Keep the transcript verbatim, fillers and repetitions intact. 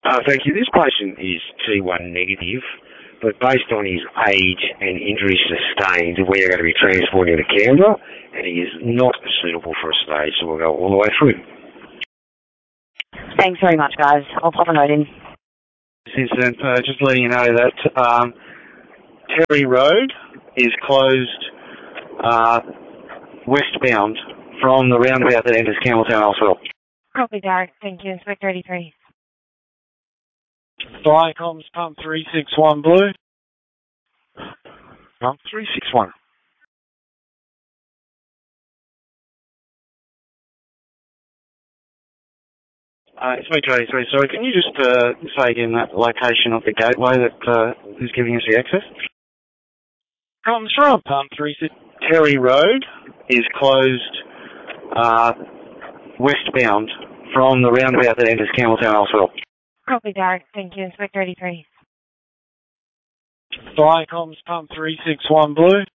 Uh, thank you. This patient is T one negative, but based on his age and injuries sustained, we are going to be transporting him to Canberra, and he is not suitable for a stage, so we'll go all the way through. Thanks very much, guys. I'll pop a note in. This incident, uh, just letting you know that um, Terry Road is closed uh, westbound from the roundabout that enters Campbelltown Hospital. Copy, Derek. Thank you. Inspector eighty-three. Viacom's pump three six one blue. Pump three six one. Uh, Inspector eighty-three, sorry, can you just uh, say again that location of the gateway that uh, is giving us the access? Comes from pump three six. Terry Road is closed uh, westbound from the roundabout that enters Campbelltown Hospital. Copy, Derek. Thank you. Inspector eighty-three. Viacom's pump three six one blue.